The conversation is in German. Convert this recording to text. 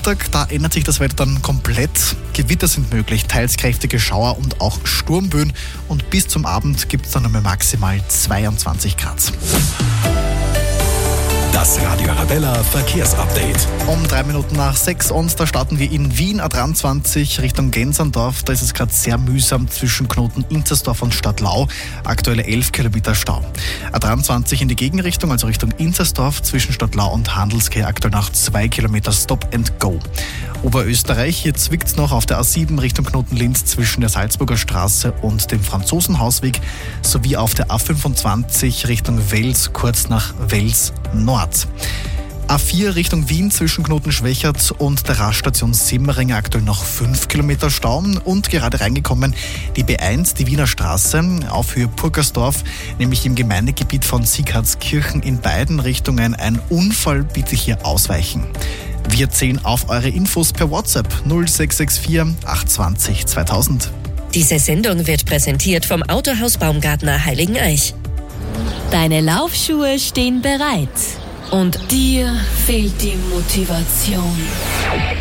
Mittag, da ändert sich das Wetter dann komplett. Gewitter sind möglich, teils kräftige Schauer und auch Sturmböen. Und bis zum Abend gibt es dann einmal maximal 22 Grad. Das Radio Arabella Verkehrsupdate. Um 6:03 und da starten wir in Wien A23 Richtung Genserndorf. Da ist es gerade sehr mühsam zwischen Knoten Inzersdorf und Stadtlau. Aktuelle 11 Kilometer Stau. A23 in die Gegenrichtung, also Richtung Inzersdorf zwischen Stadtlau und Handelsquai. Aktuell noch 2 Kilometer Stop and Go. Oberösterreich, hier zwickt es noch auf der A7 Richtung Knoten Linz zwischen der Salzburger Straße und dem Franzosenhausweg sowie auf der A25 Richtung Wels kurz nach Wels Nord. A4 Richtung Wien zwischen Knoten Schwächert und der Raststation Semmering aktuell noch 5 Kilometer Stau und gerade reingekommen die B1, die Wiener Straße auf Höhe Purkersdorf, nämlich im Gemeindegebiet von Sieghardskirchen in beiden Richtungen. Ein Unfall, bitte hier ausweichen. Wir zählen auf eure Infos per WhatsApp 0664 820 2000. Diese Sendung wird präsentiert vom Autohaus Baumgartner Heiligeneich. Deine Laufschuhe stehen bereit. Und dir fehlt die Motivation.